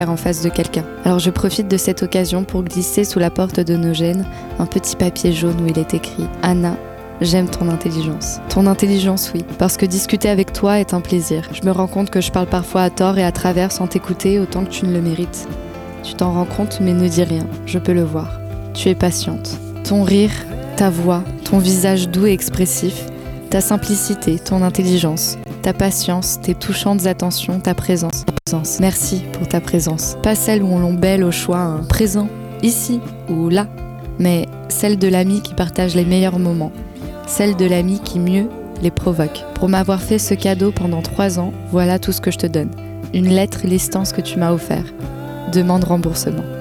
en face de quelqu'un. Alors je profite de cette occasion pour glisser sous la porte de nos gènes un petit papier jaune où il est écrit « Anna, j'aime ton intelligence. » Ton intelligence, oui, parce que discuter avec toi est un plaisir. Je me rends compte que je parle parfois à tort et à travers sans t'écouter autant que tu ne le mérites. Tu t'en rends compte mais ne dis rien, je peux le voir. Tu es patiente. Ton rire, ta voix, ton visage doux et expressif, ta simplicité, ton intelligence, ta patience, tes touchantes attentions, ta présence. Merci pour ta présence. Pas celle où on l'embelle au choix un présent, ici ou là, mais celle de l'ami qui partage les meilleurs moments, celle de l'ami qui mieux les provoque. Pour m'avoir fait ce cadeau pendant 3 ans, voilà tout ce que je te donne. Une lettre listant ce que tu m'as offert. Demande remboursement.